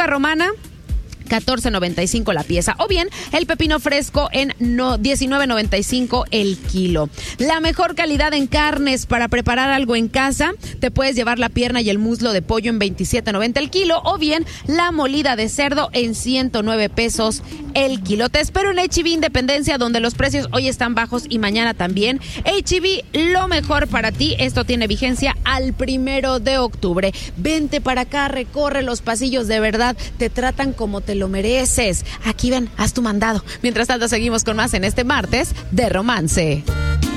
lechuga romana, $14.95 la pieza, o bien el pepino fresco en $19.95 el kilo. La mejor calidad en carnes para preparar algo en casa, te puedes llevar la pierna y el muslo de pollo en $27.90 el kilo, o bien la molida de cerdo en $109 el kilo. Te espero en H-E-B Independencia, donde los precios hoy están bajos y mañana también. H-E-B, lo mejor para ti. Esto tiene vigencia al 1 de octubre. Vente para acá, recorre los pasillos, de verdad, te tratan como te lo mereces. Aquí ven, haz tu mandado. Mientras tanto, seguimos con más en este martes de romance.